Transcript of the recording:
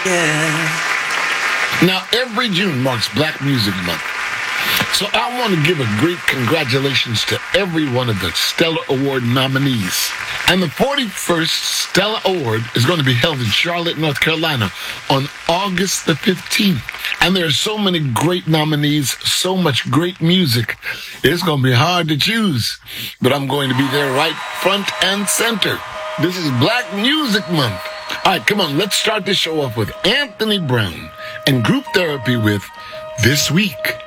Yeah. Now, every June marks Black Music Month. So I want to give a great congratulations to every one of the Stella Award nominees. And the 41st Stella Award is going to be held in Charlotte, North Carolina on August the 15th. And there are so many great nominees, so much great music. It's going to be hard to choose. But I'm going to be there right front and center. This is Black Music Month. All right, come on, let's start this show off with Anthony Brown and Group Therapy with This Week